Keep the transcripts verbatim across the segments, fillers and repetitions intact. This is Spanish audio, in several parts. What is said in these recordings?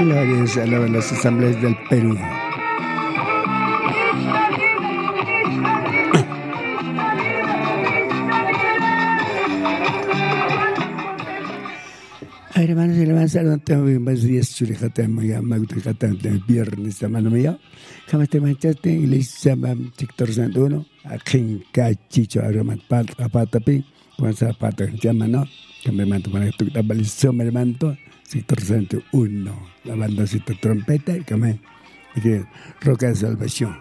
Glorias a las asambleas del Perú. Hermanos y hermanas, tengo más días churrijata maya, magdujata de viernes de mano mía. Como te manchaste y le llama sector santo uno, a quien cachicho a romat pat a patapi, con zapata llama no, que me manto para tu tabalizo me manto, sector santo uno, la banda cita trompeta y que me que roca de salvación.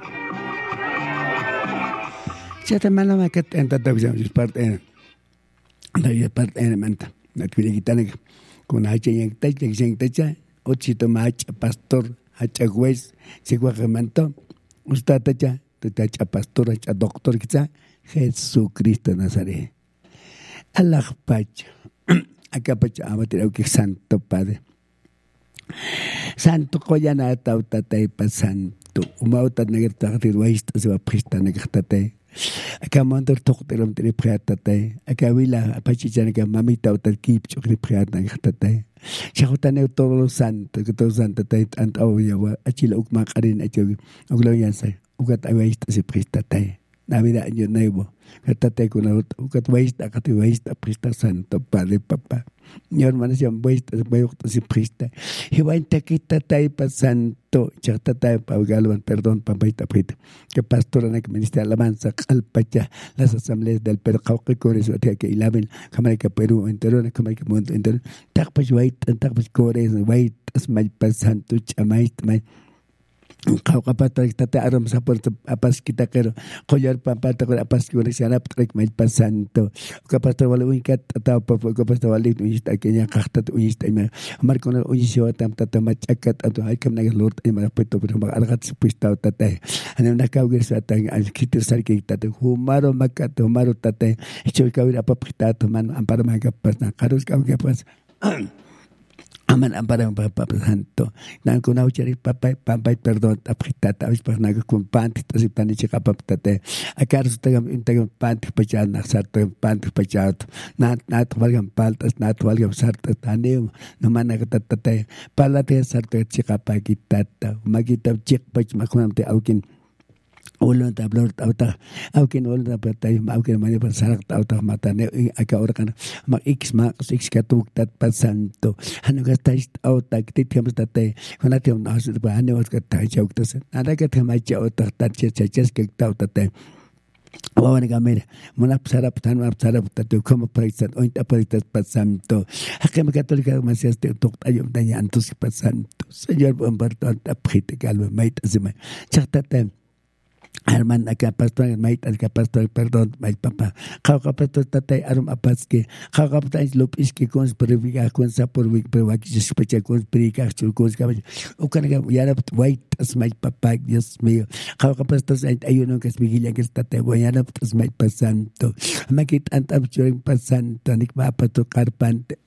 Ya te mando me que en tanta visión es parte en la parte en manta, la que quitan con hacha y tacha y sin tacha, ochito macha pastor, hacha juez, se guajamanto, usted tacha, tacha pastor, hacha doctor quizá, Jesucristo Nazaret. Allah pacha, acá pacha, amateur que santo padre. Santo koyana tauta taipa santo, umauta negerta rirwaista se va presta negertate. Acá mandar tocterom te preatate, acá vila apachichana que mamita utal kip chokri preatan gatate. Chakotane todos los santos, que todos santos te ant oya achila ukma karin achogi. Ogloyan sai, ugat awaista se prestate. Navidad año nuevo. Gatate con la ugat waista, gati waista presta santo padre papá. Mi hermana se llama waista, waista se presta. Y va en taquita taipa santo, chata taipa galvan, perdón, pampaita preta. Que pastora na que ministra alabanza, calpacha, las asambleas del Perú, que con eso que ilaben, cámara que Perú entero, cámara que mundo entero. Takpach waita, takpach cores, waitas malpa santo, chamait, mai. Kau kapata kita aram sapor apas kita kero koyar pampata ko apas ko na siya trek may pasanto kapata wala uikat atau apa kapata wala uista kenya kakta uista ima mar ko na uisyo tam tata machakat atau ay kam nagal lord ay marapeto pero magargat si pista tate ano nakawgir sa tang al kitir sar kita humaro makat humaro tate icho kawir apa pita to man ampara magapas na karos kawgir pas aman ampara papa santo nan kuna uchari papa papa perdón apritata avis para naga kun panti tasi tani chika paptate akar sutagam intagam panti pachal na sarta panti pachal nat nat valgam paltas nat valgam sarta tani no mana katate palate sarta chika pakitata magita chik pach makunam te aukin Ulun tablor tauta, aukin ulun tablor aukin mani pasarak tauta matane aka orakan mak x mak x katuk tat pasanto hanu gastais auta kitiam tate honatiam nasu ba hanu gatai chauktas nada ka thama chauta tat chachas ke tauta te Wawan kamera, munap sarap tan munap sarap tatu como paisat oint aparitas pasanto. Hakem católica demasiado te tok ayom tanya antus pasanto. Señor Bombardo aprit galwe mait azima. Chaktatem Herman acá pastor mait acá pastor perdón mait papa kau pastor tatay arum apaske kau pastor lup iski kons perviga konsa por vik perwaki specha kons perika chul kons kabaj ukan ga yara white as mait papa Dios mío kau pastor ait ayuno que vigila que tatay yara as mait pasanto makit antam churing pasanto nik ma pato karpante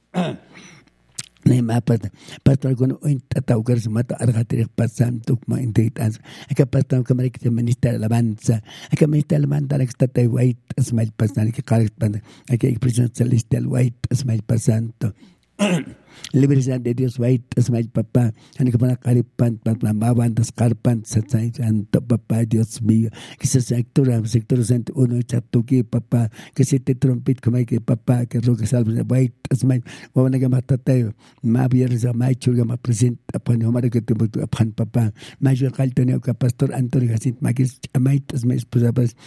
ne mapat pastor con un tatau que se mata argatir pasanto ma inteitas acá pastor que me ministra alabanza acá ministra alabanza la que está tai white smile pasan que corresponde acá expresión celestial white smile pasanto Libertad de Dios white smile papá han que para caripan para maban das carpan santo papá Dios mío que se sector sector santo uno chatuki papá que se te trompet como que papá que roque salve white smile wana que matatay ma viernes ma chulga ma presenta pan hombre que te pan papá mayor caltoneo que pastor Antonio Jacinto Maquis white smile pues